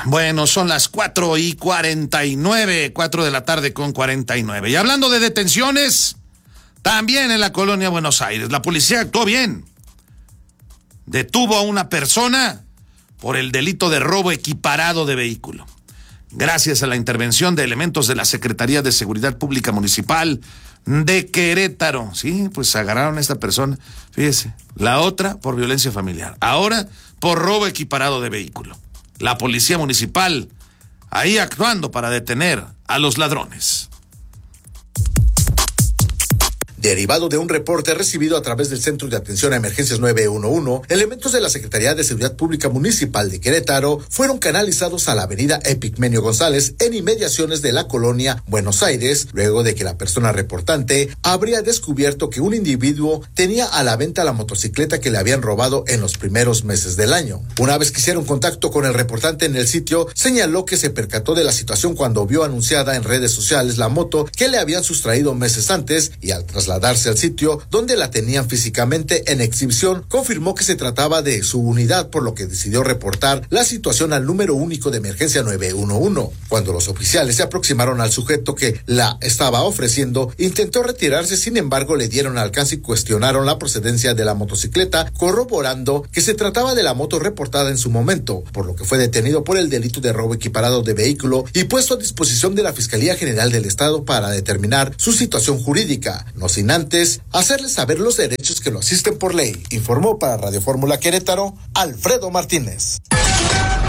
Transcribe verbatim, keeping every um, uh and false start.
Bueno, son las cuatro y cuarenta y nueve, cuatro de la tarde con cuarenta y nueve. Y hablando de detenciones, también en la colonia Buenos Aires, la policía actuó bien. Detuvo a una persona por el delito de robo equiparado de vehículo. Gracias a la intervención de elementos de la Secretaría de Seguridad Pública Municipal de Querétaro. Sí, pues agarraron a esta persona. Fíjese, la otra por violencia familiar. Ahora por robo equiparado de vehículo. La policía municipal ahí actuando para detener a los ladrones. Derivado de un reporte recibido a través del Centro de Atención a Emergencias nueve uno uno, elementos de la Secretaría de Seguridad Pública Municipal de Querétaro fueron canalizados a la avenida Epigmenio González en inmediaciones de la colonia Buenos Aires, luego de que la persona reportante habría descubierto que un individuo tenía a la venta la motocicleta que le habían robado en los primeros meses del año. Una vez que hicieron contacto con el reportante en el sitio, señaló que se percató de la situación cuando vio anunciada en redes sociales la moto que le habían sustraído meses antes y al trasladar darse al sitio donde la tenían físicamente en exhibición, confirmó que se trataba de su unidad, por lo que decidió reportar la situación al número único de emergencia nueve uno uno. Cuando los oficiales se aproximaron al sujeto que la estaba ofreciendo, intentó retirarse, sin embargo le dieron alcance y cuestionaron la procedencia de la motocicleta, corroborando que se trataba de la moto reportada en su momento, por lo que fue detenido por el delito de robo equiparado de vehículo y puesto a disposición de la Fiscalía General del Estado para determinar su situación jurídica, no sin antes hacerles saber los derechos que lo asisten por ley. Informó para Radio Fórmula Querétaro, Alfredo Martínez.